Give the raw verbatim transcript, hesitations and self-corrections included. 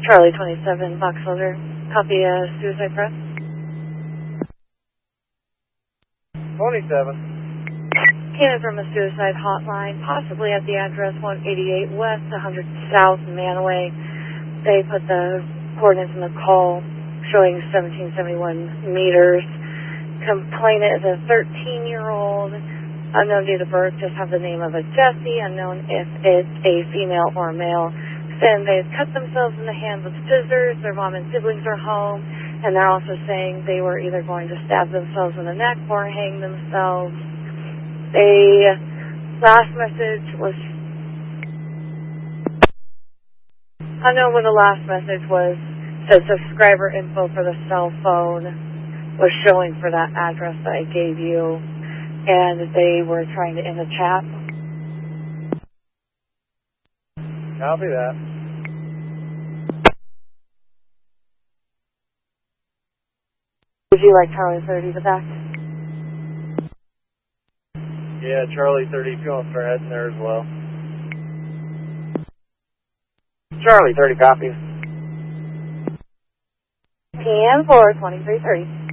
Charlie twenty-seven, box loader. Copy a suicide press. twenty-seven. Came in from a suicide hotline, possibly at the address one eighty-eight West, one hundred South Manaway. They put the coordinates in the call showing seventeen seventy-one meters. Complainant is a thirteen-year-old. Unknown date of birth, just have the name of a Jesse. Unknown if it's a female or a male. Then they've cut themselves in the hand with scissors. Their mom and siblings are home. And they're also saying they were either going to stab themselves in the neck or hang themselves. The last message was unknown when the last message was. Said subscriber info for the cell phone was showing for that address that I gave you. And they were trying to end the chat. Copy that. Would you like Charlie thirty to back? Yeah, Charlie thirty, if you want to start heading there as well. Charlie thirty, copy. P M for twenty-three thirty.